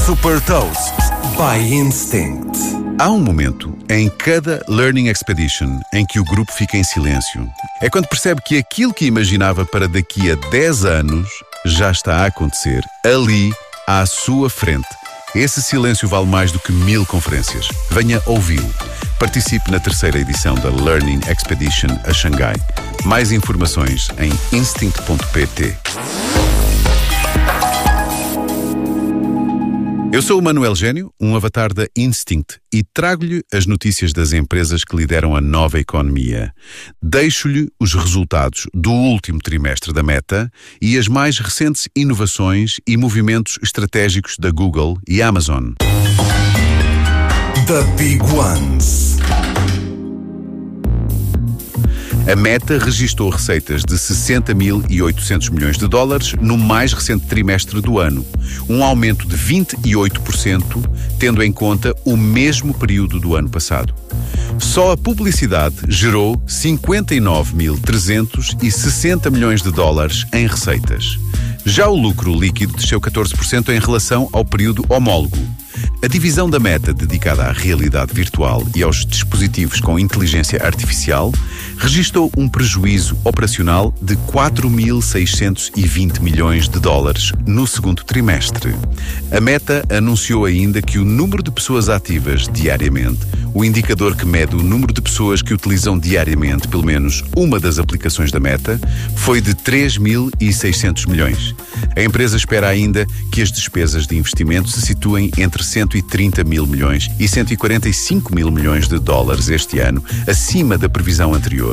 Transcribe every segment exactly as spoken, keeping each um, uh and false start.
Super Toast by Instinct. Há um momento em cada Learning Expedition em que o grupo fica em silêncio. É quando percebe que aquilo que imaginava para daqui a dez anos já está a acontecer ali, à sua frente. Esse silêncio vale mais do que mil conferências. Venha ouvi-lo. Participe na terceira edição da Learning Expedition a Xangai. Mais informações em instinct ponto pt. Eu sou o Manuel Gênio, um avatar da Instinct, e trago-lhe as notícias das empresas que lideram a nova economia. Deixo-lhe os resultados do último trimestre da Meta e as mais recentes inovações e movimentos estratégicos da Google e Amazon. The Big Ones. A Meta registou receitas de sessenta mil e oitocentos milhões de dólares no mais recente trimestre do ano, um aumento de vinte e oito por cento, tendo em conta o mesmo período do ano passado. Só a publicidade gerou cinquenta e nove mil trezentos e sessenta milhões de dólares em receitas. Já o lucro líquido desceu catorze por cento em relação ao período homólogo. A divisão da Meta dedicada à realidade virtual e aos dispositivos com inteligência artificial registou um prejuízo operacional de quatro mil seiscentos e vinte milhões de dólares no segundo trimestre. A Meta anunciou ainda que o número de pessoas ativas diariamente, o indicador que mede o número de pessoas que utilizam diariamente pelo menos uma das aplicações da Meta, foi de três mil e seiscentos milhões. A empresa espera ainda que as despesas de investimento se situem entre cento e trinta mil milhões e cento e quarenta e cinco mil milhões de dólares este ano, acima da previsão anterior.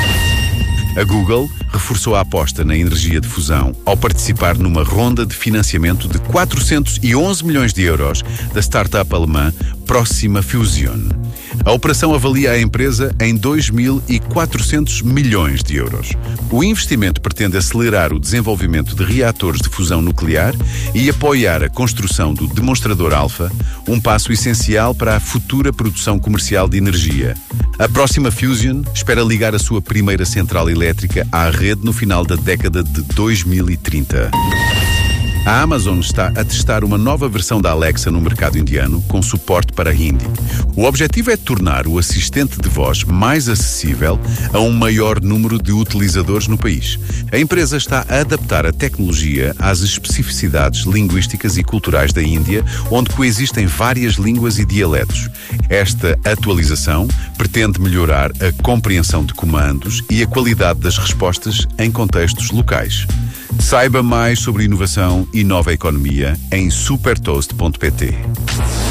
A Google reforçou a aposta na energia de fusão ao participar numa ronda de financiamento de quatrocentos e onze milhões de euros da startup alemã Proxima Fusion. A operação avalia a empresa em dois mil e quatrocentos milhões de euros. O investimento pretende acelerar o desenvolvimento de reatores de fusão nuclear e apoiar a construção do demonstrador alfa, um passo essencial para a futura produção comercial de energia. A Proxima Fusion espera ligar a sua primeira central elétrica à rede no final da década de dois mil e trinta. A Amazon está a testar uma nova versão da Alexa no mercado indiano com suporte para Hindi. O objetivo é tornar o assistente de voz mais acessível a um maior número de utilizadores no país. A empresa está a adaptar a tecnologia às especificidades linguísticas e culturais da Índia, onde coexistem várias línguas e dialetos. Esta atualização pretende melhorar a compreensão de comandos e a qualidade das respostas em contextos locais. Saiba mais sobre inovação e nova economia em super toast ponto pt.